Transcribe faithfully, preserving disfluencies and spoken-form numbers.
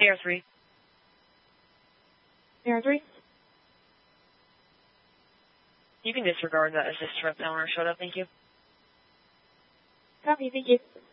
A R three. A R three? You can disregard that assist rep owner showed up, thank you. Copy, thank you.